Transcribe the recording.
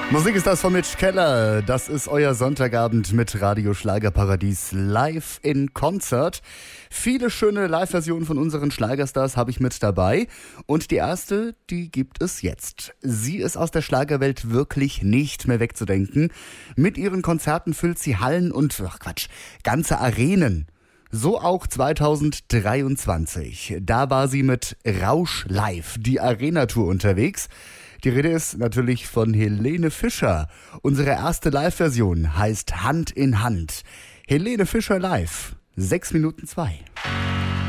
Musik ist das von Mitch Keller. Das ist euer Sonntagabend mit Radio Schlagerparadies live in Konzert. Viele schöne Live-Versionen von unseren Schlagerstars habe ich mit dabei. Und die erste, die gibt es jetzt. Sie ist aus der Schlagerwelt wirklich nicht mehr wegzudenken. Mit ihren Konzerten füllt sie Hallen und, ganze Arenen. So auch 2023. Da war sie mit Rausch Live, die Arena-Tour unterwegs. Die Rede ist natürlich von Helene Fischer. Unsere erste Live-Version heißt Hand in Hand. Helene Fischer live, 6 Minuten 2.